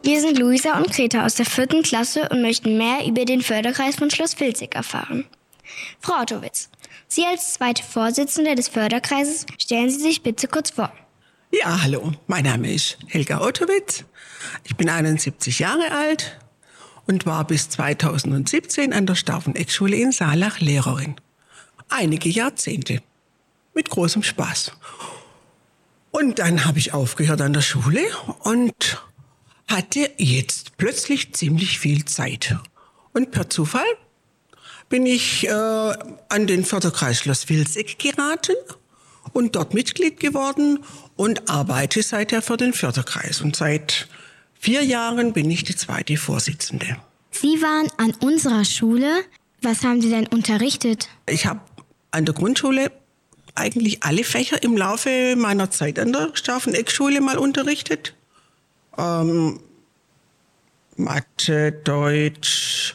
Wir sind Luisa und Greta aus der 4. Klasse und möchten mehr über den Förderkreis von Schloss Vilseck erfahren. Frau Ottowitz, Sie als zweite Vorsitzende des Förderkreises, stellen Sie sich bitte kurz vor. Ja, hallo, mein Name ist Helga Ottowitz. Ich bin 71 Jahre alt und war bis 2017 an der Stauffeneck-Schule in Saalach Lehrerin. Einige Jahrzehnte. Mit großem Spaß. Und dann habe ich aufgehört an der Schule und hatte jetzt plötzlich ziemlich viel Zeit. Und per Zufall bin ich an den Förderkreis Schloss Vilseck geraten und dort Mitglied geworden und arbeite seither für den Förderkreis. Und seit 4 Jahren bin ich die zweite Vorsitzende. Sie waren an unserer Schule. Was haben Sie denn unterrichtet? Ich habe an der Grundschule eigentlich alle Fächer im Laufe meiner Zeit an der Stauffeneck-Schule mal unterrichtet. Mathe, Deutsch,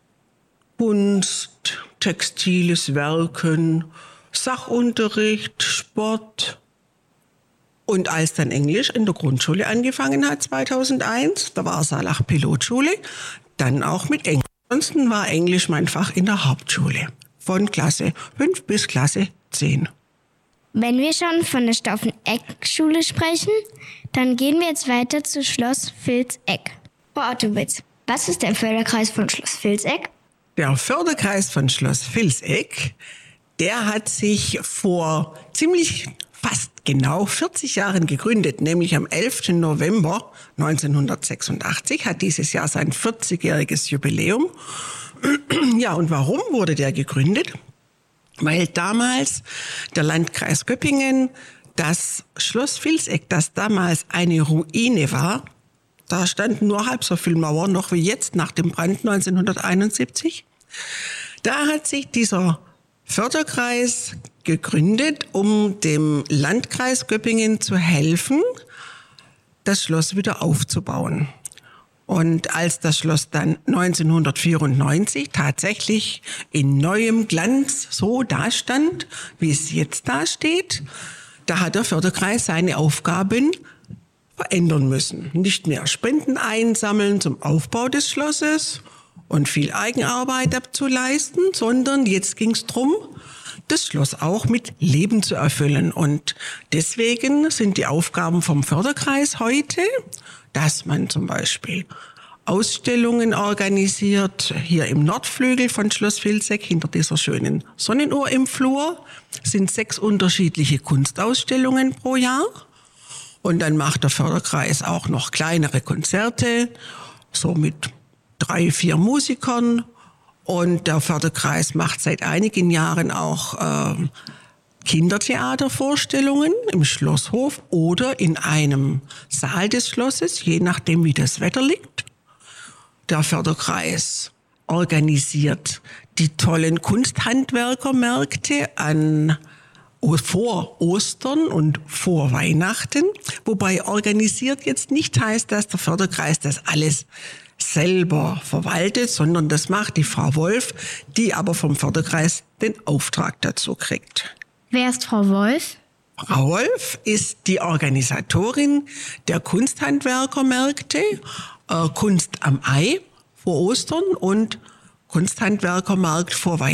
Kunst, textiles Werken, Sachunterricht, Sport. Und als dann Englisch in der Grundschule angefangen hat, 2001, da war Saalach Pilotschule, dann auch mit Englisch. Ansonsten war Englisch mein Fach in der Hauptschule, von Klasse 5 bis Klasse 10. Wenn wir schon von der Stauffeneck-Schule sprechen, dann gehen wir jetzt weiter zu Schloss Vilseck. Frau Ottowitz, was ist der Förderkreis von Schloss Vilseck? Der Förderkreis von Schloss Vilseck, der hat sich vor ziemlich fast genau 40 Jahren gegründet, nämlich am 11. November 1986, hat dieses Jahr sein 40-jähriges Jubiläum. Ja, und warum wurde der gegründet? Weil damals der Landkreis Göppingen das Schloss Vilseck, das damals eine Ruine war, da standen nur halb so viele Mauern noch wie jetzt nach dem Brand 1971. Da hat sich dieser Förderkreis gegründet, um dem Landkreis Göppingen zu helfen, das Schloss wieder aufzubauen. Und als das Schloss dann 1994 tatsächlich in neuem Glanz so dastand, wie es jetzt dasteht, da hat der Förderkreis seine Aufgaben verändern müssen. Nicht mehr Spenden einsammeln zum Aufbau des Schlosses und viel Eigenarbeit abzuleisten, sondern jetzt ging es darum, das Schloss auch mit Leben zu erfüllen. Und deswegen sind die Aufgaben vom Förderkreis heute, dass man zum Beispiel Ausstellungen organisiert. Hier im Nordflügel von Schloss Vilseck, hinter dieser schönen Sonnenuhr im Flur, sind 6 unterschiedliche Kunstausstellungen pro Jahr. Und dann macht der Förderkreis auch noch kleinere Konzerte, so mit 3, 4 Musikern. Und der Förderkreis macht seit einigen Jahren auch Kindertheatervorstellungen im Schlosshof oder in einem Saal des Schlosses, je nachdem wie das Wetter liegt. Der Förderkreis organisiert die tollen Kunsthandwerkermärkte vor Ostern und vor Weihnachten, wobei organisiert jetzt nicht heißt, dass der Förderkreis das alles selber verwaltet, sondern das macht die Frau Wolf, die aber vom Förderkreis den Auftrag dazu kriegt. Wer ist Frau Wolf? Frau Wolf ist die Organisatorin der Kunsthandwerkermärkte, Kunst am Ei vor Ostern und Kunsthandwerkermarkt vor Weihnachten.